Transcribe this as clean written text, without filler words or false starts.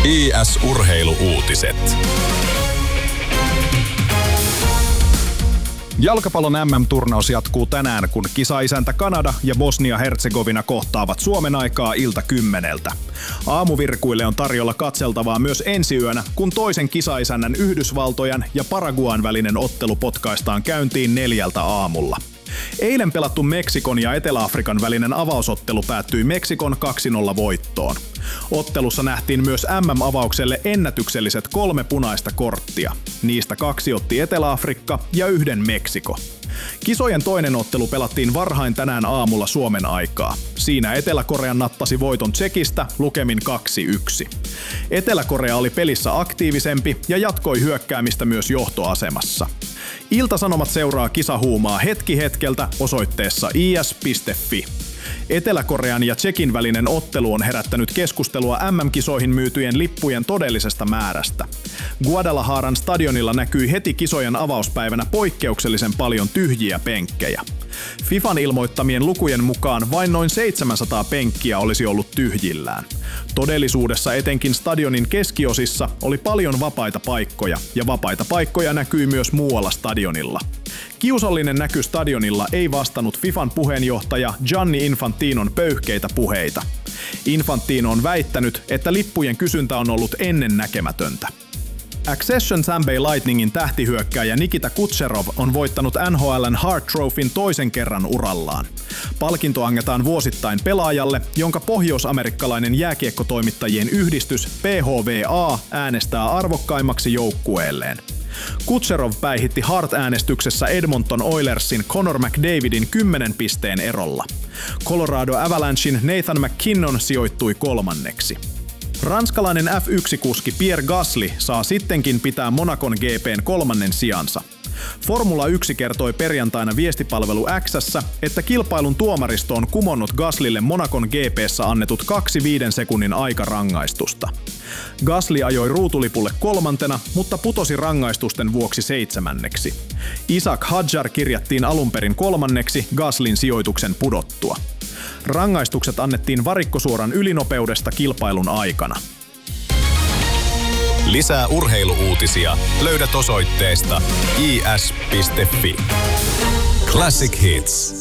IS-urheilu-uutiset. Jalkapallon MM-turnaus jatkuu tänään, kun kisaisäntä Kanada ja Bosnia-Herzegovina kohtaavat Suomen aikaa ilta 10. Aamuvirkuille on tarjolla katseltavaa myös ensi yönä, kun toisen kisaisännän Yhdysvaltojen ja Paraguayn välinen ottelu potkaistaan käyntiin 4 aamulla. Eilen pelattu Meksikon ja Etelä-Afrikan välinen avausottelu päättyi Meksikon 2-0 voittoon. Ottelussa nähtiin myös MM-avaukselle ennätykselliset 3 punaista korttia. Niistä 2 otti Etelä-Afrikka ja 1 Meksiko. Kisojen toinen ottelu pelattiin varhain tänään aamulla Suomen aikaa. Siinä Etelä-Korea nappasi voiton Tšekistä lukemin 2-1. Etelä-Korea oli pelissä aktiivisempi ja jatkoi hyökkäämistä myös johtoasemassa. Ilta-Sanomat seuraa kisahuumaa hetki hetkeltä osoitteessa is.fi. Etelä-Korean ja Tšekin välinen ottelu on herättänyt keskustelua MM-kisoihin myytyjen lippujen todellisesta määrästä. Guadalajaran stadionilla näkyi heti kisojen avauspäivänä poikkeuksellisen paljon tyhjiä penkkejä. FIFAn ilmoittamien lukujen mukaan vain noin 700 penkkiä olisi ollut tyhjillään. Todellisuudessa etenkin stadionin keskiosissa oli paljon vapaita paikkoja, ja vapaita paikkoja näkyi myös muualla stadionilla. Kiusallinen näky stadionilla ei vastannut FIFAn puheenjohtaja Gianni Infantinon pöyhkeitä puheita. Infantino on väittänyt, että lippujen kysyntä on ollut ennennäkemätöntä. Accession Tambay Lightningin tähtihyökkääjä Nikita Kucherov on voittanut NHL:n Hart Trophyn toisen kerran urallaan. Palkinto annetaan vuosittain pelaajalle, jonka pohjoisamerikkalainen jääkiekkotoimittajien yhdistys PHVA äänestää arvokkaimmaksi joukkueelleen. Kucherov päihitti Hart-äänestyksessä Edmonton Oilersin Connor McDavidin 10 pisteen erolla. Colorado Avalanchein Nathan McKinnon sijoittui 3. Ranskalainen F1-kuski Pierre Gasly saa sittenkin pitää Monacon GP:n 3. sijansa. Formula 1 kertoi perjantaina viestipalvelu X:ssä, että kilpailun tuomaristo on kumonnut Gaslylle Monacon GP:ssä annetut 2 5 sekunnin aikarangaistusta. Gasly ajoi ruutulipulle 3., mutta putosi rangaistusten vuoksi 7. Isaac Hadjar kirjattiin alunperin 3. Gaslyn sijoituksen pudottua. Rangaistukset annettiin varikkosuoran ylinopeudesta kilpailun aikana. Lisää urheilu-uutisia löydät osoitteesta is.fi. Classic Hits.